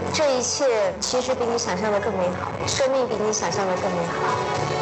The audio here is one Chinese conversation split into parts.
这一切其实比你想象的更美好，生命比你想象的更美好。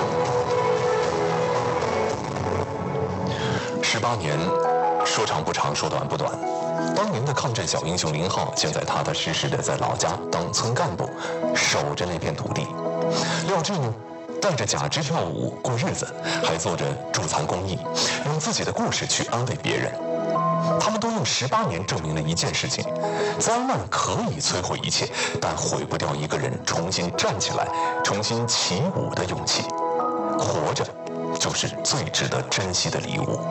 18年，说长不长，说短不短。当年的抗战小英雄林浩，现在踏踏实实的在老家当村干部，守着那片土地。廖智呢，带着假肢跳舞过日子，还做着助残公益，用自己的故事去安慰别人。他们都用18年证明了一件事情：灾难可以摧毁一切，但毁不掉一个人重新站起来、重新起舞的勇气。活着，就是最值得珍惜的礼物。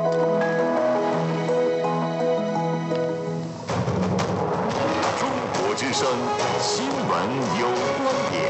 中国之声新闻有观点。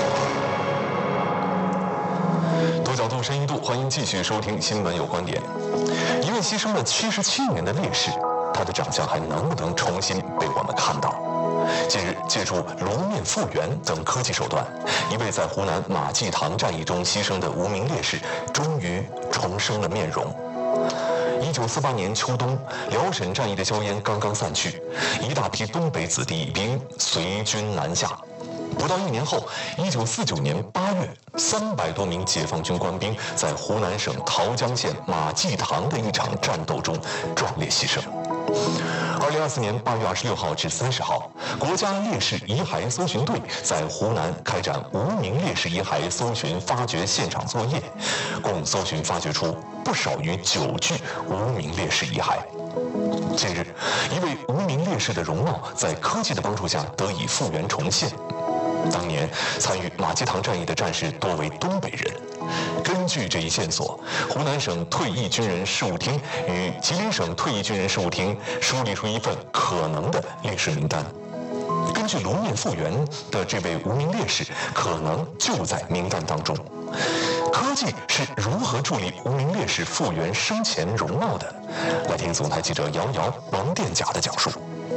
多角度、深一度，欢迎继续收听《新闻有观点》。一位牺牲了77年的烈士，他的长相还能不能重新被我们看到？近日，借助颅面复原等科技手段，一位在湖南马济塘战役中牺牲的无名烈士，终于重生了面容。1948年秋冬，辽沈战役的硝烟刚刚散去，一大批东北子弟兵随军南下。不到1年后，1949年8月，300多名解放军官兵在湖南省桃江县马济塘的一场战斗中壮烈牺牲。2024年8月26号至30号，国家烈士遗骸搜寻队在湖南开展无名烈士遗骸搜寻发掘现场作业，共搜寻发掘出不少于9具无名烈士遗骸。近日，一位无名烈士的容貌在科技的帮助下得以复原重现。当年参与马济塘战役的战士多为东北人。根据这一线索，湖南省退役军人事务厅与吉林省退役军人事务厅梳理出一份可能的烈士名单。根据颅面复原的这位无名烈士，可能就在名单当中。科技是如何助力无名烈士复原生前容貌的？来听总台记者姚瑶、王殿甲的讲述。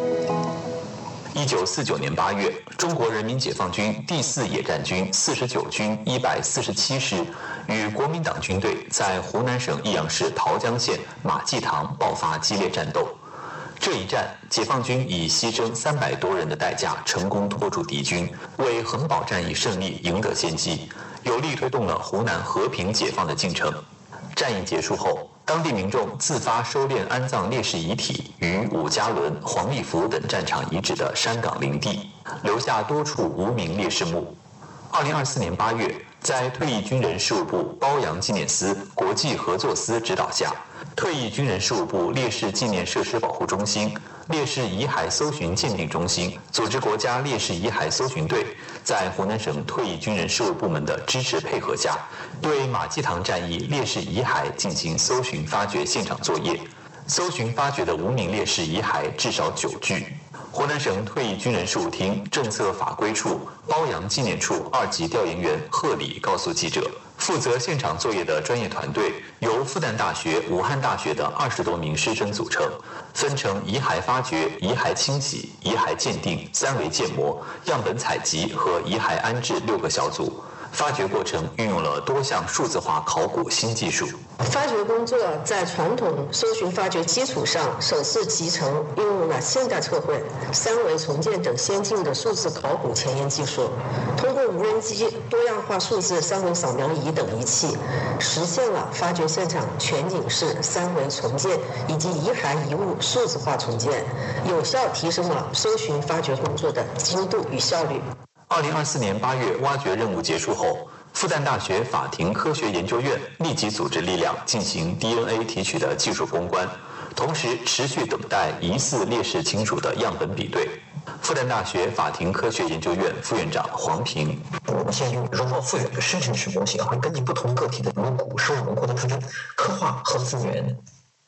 1949年8月，中国人民解放军第4野战军49军147师与国民党军队在湖南省益阳市桃江县马济塘爆发激烈战斗。这一战，解放军以牺牲300多人的代价，成功拖住敌军，为衡宝战役胜利赢得先机，有力推动了湖南和平解放的进程。战役结束后，当地民众自发收敛安葬烈士遗体于伍家仑、黄立福等战场遗址的山岗林地，留下多处无名烈士墓。2024年8月，在退役军人事务部褒扬纪念司国际合作司指导下，退役军人事务部烈士纪念设施保护中心、烈士遗骸搜寻鉴定中心组织国家烈士遗骸搜寻队，在湖南省退役军人事务部门的支持配合下，对马济塘战役烈士遗骸进行搜寻发掘现场作业。搜寻发掘的无名烈士遗骸至少9具。湖南省退役军人事务厅政策法规处褒扬纪念处2级调研员贺礼告诉记者，负责现场作业的专业团队由复旦大学、武汉大学的20多名师生组成，分成遗骸发掘、遗骸清洗、遗骸鉴定、3维建模、样本采集和遗骸安置6个小组。发掘过程运用了多项数字化考古新技术。 发掘工作在传统搜寻发掘基础上首次集成运用了现代测绘、3维重建等先进的数字考古前沿技术，通过无人机、多样化数字3维扫描仪等仪器，实现了发掘现场全景式3维重建以及遗骸遗物数字化重建，有效提升了搜寻发掘工作的精度与效率。 2024年8月，挖掘任务结束后，复旦大学法庭科学研究院立即组织力量进行 DNA 提取的技术攻关，同时持续等待疑似烈士亲属的样本比对。复旦大学法庭科学研究院副院长黄平： 我们现在用容貌复原的生成式模型，会根据不同个体的颅骨、受容或者特征，刻画核磁源